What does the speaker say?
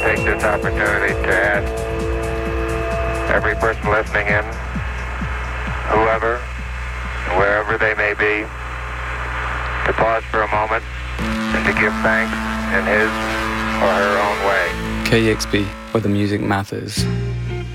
take this opportunity to ask every person listening in, whoever, wherever they may be, to pause for a moment and to give thanks in his or her own way. KEXP, where the music matters.